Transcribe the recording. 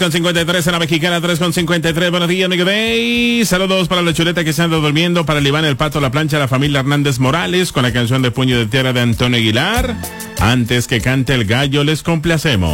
Con 53 en la mexicana, 3:53. Buenos días, Miguel Day. Saludos para la chuleta que se anda durmiendo, para el Iván, el Pato, la plancha, la familia Hernández Morales, con la canción de Puño de Tierra de Antonio Aguilar. Antes que cante el gallo, les complacemos.